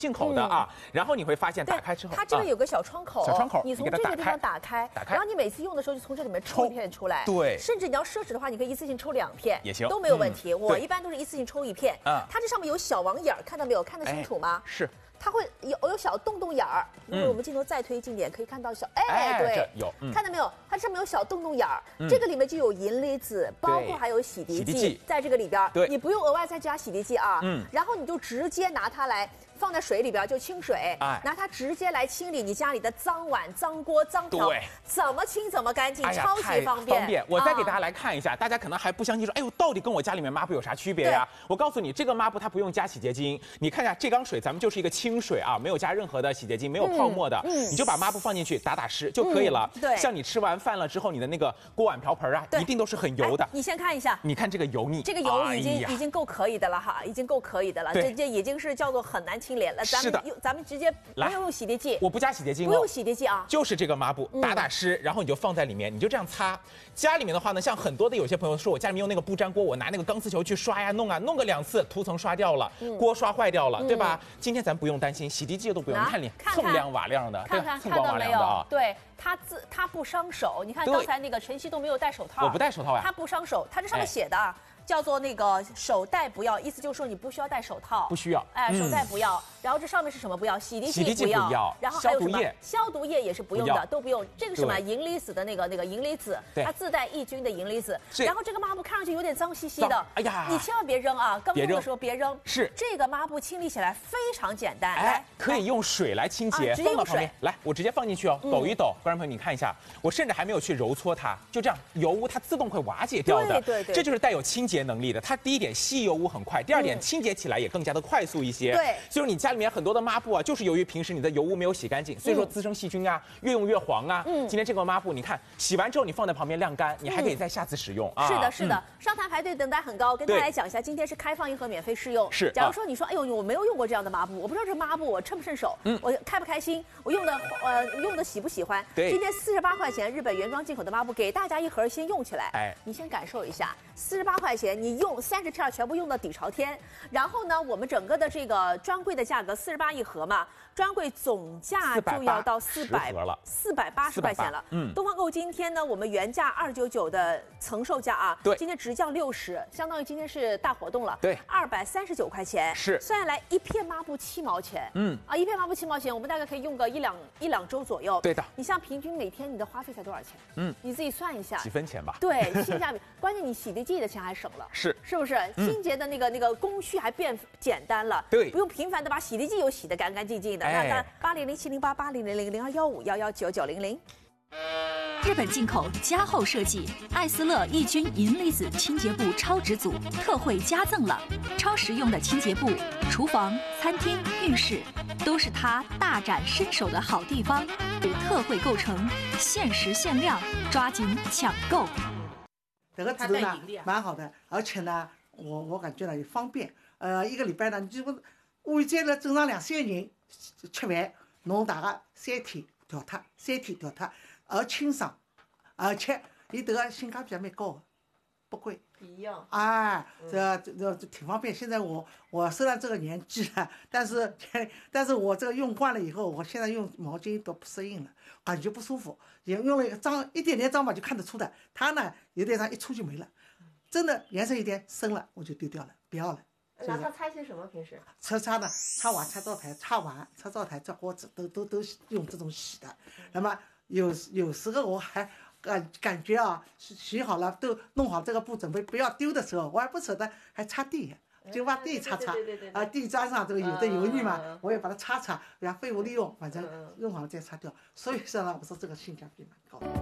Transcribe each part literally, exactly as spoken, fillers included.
进口的啊，然后你会发现打开之后， 它这个有个小窗口， 小窗口， 你从这个地方打开， 打开， 然后你每次用的时候就从这里面抽一片出来， 对， 甚至你要奢侈的话，你可以一次性抽两片也行， 都没有问题。我一般都是一次性抽一片，啊，它这上面有小网眼，看到没有？看得清楚吗？ 是。 它会有有小洞洞眼儿，如果我们镜头再推近点，可以看到小哎，对， 有看到没有？它上面有小洞洞眼儿，这个里面就有银离子，包括还有洗涤剂，在这个里边，你不用额外再加洗涤剂啊，嗯，然后你就直接拿它来放在水里边就清水，拿它直接来清理你家里的脏碗、脏锅、脏瓢，怎么清怎么干净，超级方便。 方便，我再给大家来看一下，大家可能还不相信说，哎呦，到底跟我家里面抹布有啥区别呀？我告诉你，这个抹布它不用加洗洁精，你看一下这缸水，咱们就是一个清。 清水啊，没有加任何的洗洁精，没有泡沫的，嗯，你就把抹布放进去打打湿就可以了。对，像你吃完饭了之后，你的那个锅碗瓢盆啊，一定都是很油的。 你先看一下， 你看这个油腻， 这个油已经已经够可以的了哈，已经够可以的了。这这已经是叫做很难清廉了。咱们用咱们直接不用用洗涤剂， 我不加洗洁精， 不用洗涤剂啊， 就是这个抹布打打湿，然后你就放在里面，你就这样擦。家里面的话呢，像很多的有些朋友说我家里面用那个不粘锅，我拿那个钢丝球去刷呀弄啊，弄个两次涂层刷掉了，锅刷坏掉了，对吧？今天咱不用担心，洗涤剂都。 不用，你看你锃亮瓦亮的， 看看看到没有？对，它自它不伤手。你看刚才那个晨曦都没有戴手套， 我不戴手套呀。 它不伤手，它这上面写的啊，叫做那个手袋不要，意思就是说你不需要戴手套， 不需要。 哎，手袋不要。然后这上面是什么不要？洗涤剂不要，然后还有什么？消毒液也是不用的，都不用。这个什么银离子的那个那个银离子，它自带抑菌的银离子。然后这个抹布看上去有点脏兮兮的，哎呀，你千万别扔啊！刚用的时候别扔。是这个抹布清理起来非常简单，来可以用水来清洁， 直接用水。 来，我直接放进去哦，抖一抖。观众朋友，你看一下，我甚至还没有去揉搓它，就这样，油污它自动会瓦解掉的。 对对， 这就是带有清洁能力的。它第一点吸油污很快，第二点清洁起来也更加的快速一些。 对， 就是你家里面很多的抹布。 啊，就是由于平时你的油污没有洗干净，所以说滋生细菌啊，越用越黄啊。嗯，今天这个抹布，你看洗完之后你放在旁边晾干，你还可以再下次使用啊。 是的，是的，上台排队等待很高，跟大家讲一下，今天是开放一盒免费试用。 是， 假如说你说，哎呦，我没有用过这样的抹布，我不知道这抹布我趁不趁手，嗯，我开不开心，我用的呃用的喜不喜欢？ 对， 今天四十八块钱日本原装进口的抹布，给大家一盒先用起来。哎，你先感受一下，四十八块钱你用三十片全部用到底朝天，然后呢，我们整个的这个专柜的价格四十八一盒嘛。 专柜总价就要到四百四百八十块钱了。嗯，东方购今天呢，我们原价二九九的曾售价啊，对，今天直降六十，相当于今天是大活动了。对，二百三十九块钱。是，算下来一片抹布七毛钱。嗯，啊，一片抹布七毛钱，我们大概可以用个一两一两周左右。对的。你像平均每天你的花费才多少钱？嗯，你自己算一下。 几分钱吧。 对，性价比。关键你洗涤剂的钱还省了。是，是不是？清洁的那个那个工序还变简单了。对，不用频繁的把洗涤剂又洗得干干净净的。 那八零零七零八八零零零零二幺五幺幺九九零零。 日本进口加厚设计，艾斯乐抑菌银离子清洁布超值组特惠加赠了，超实用的清洁布，厨房、餐厅、浴室都是它大展身手的好地方。特惠购成，限时限量，抓紧抢购。 这个制度呢蛮好的，而且呢，我我感觉呢也方便。呃，一个礼拜呢，你就晚间呢正常两三人。 吃饭，侬大概三天调脱，三天调脱，而清爽，而且伊这个性价比还蛮高的，不贵。 一样。 哎，这这这挺方便。现在我我虽然这个年纪了，但是但是我这个用惯了以后，我现在用毛巾都不适应了，感觉不舒服。也用了一个脏一点点脏吧就看得出的，它呢有点脏一出就没了，真的颜色有点深了我就丢掉了，不要了。 拿它擦些什么？平时擦擦呢？擦碗、擦灶台、擦碗、擦灶台、擦锅子，都都都用这种洗的。那么有有时候我还感感觉啊，洗好了都弄好这个布，准备不要丢的时候，我还不舍得，还擦地，就把地擦擦。啊，地砖上这个有的油腻嘛，我也把它擦擦，然后废物利用，反正用好了再擦掉。所以说呢，我说这个性价比蛮高的。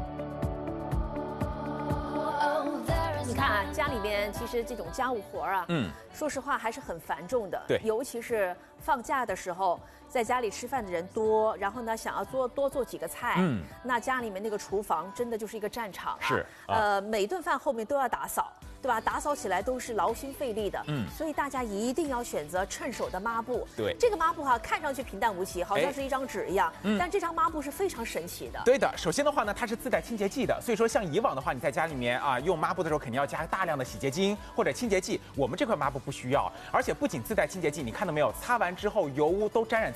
你看啊，家里边其实这种家务活啊，嗯，说实话还是很繁重的。对，尤其是放假的时候，在家里吃饭的人多，然后呢，想要做多做几个菜，嗯，那家里面那个厨房真的就是一个战场啊。是，呃，每顿饭后面都要打扫。 对吧？打扫起来都是劳心费力的，嗯，所以大家一定要选择趁手的抹布。对，这个抹布哈，看上去平淡无奇，好像是一张纸一样，嗯，但这张抹布是非常神奇的。 对的，首先的话呢，它是自带清洁剂的，所以说像以往的话，你在家里面啊用抹布的时候，肯定要加大量的洗洁精或者清洁剂，我们这块抹布不需要，而且不仅自带清洁剂，你看到没有？擦完之后油污都沾染在。